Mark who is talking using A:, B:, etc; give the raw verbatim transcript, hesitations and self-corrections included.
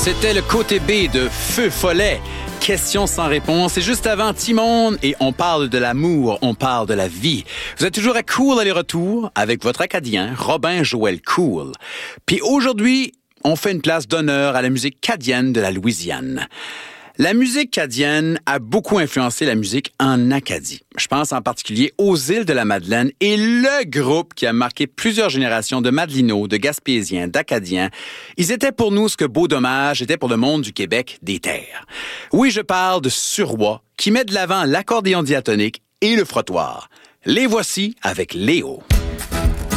A: C'était le côté B de Feu Follet. Question sans réponse. Et juste avant, Timon, et on parle de l'amour, on parle de la vie. Vous êtes toujours à Cool aller-retour avec votre Acadien, Robin Joël Cool. Puis aujourd'hui, on fait une place d'honneur à la musique cadienne de la Louisiane. La musique cadienne a beaucoup influencé la musique en Acadie. Je pense en particulier aux îles de la Madeleine et le groupe qui a marqué plusieurs générations de Madelinots, de Gaspésiens, d'Acadiens. Ils étaient pour nous ce que Beau Dommage était pour le monde du Québec des terres. Oui, je parle de Suroît qui met de l'avant l'accordéon diatonique et le frottoir. Les voici avec Léo.